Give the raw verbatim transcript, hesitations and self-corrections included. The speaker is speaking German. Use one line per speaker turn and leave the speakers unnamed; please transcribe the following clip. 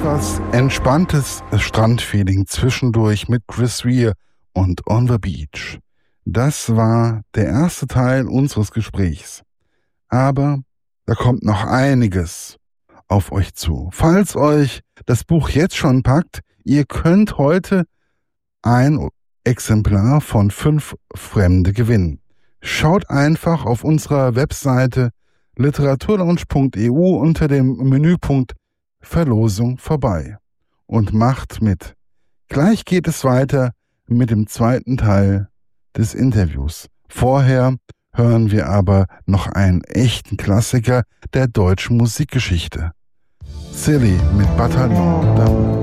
etwas entspanntes Strandfeeling zwischendurch mit Chris Rea und On the Beach. Das war der erste Teil unseres Gesprächs. Aber da kommt noch einiges auf euch zu. Falls euch das Buch jetzt schon packt, ihr könnt heute ein Exemplar von Fünf Fremde gewinnen. Schaut einfach auf unserer Webseite literaturlaunch punkt e u unter dem Menüpunkt Verlosung vorbei und macht mit. Gleich geht es weiter mit dem zweiten Teil des Interviews. Vorher hören wir aber noch einen echten Klassiker der deutschen Musikgeschichte. Silly mit Bataillon d'Amour.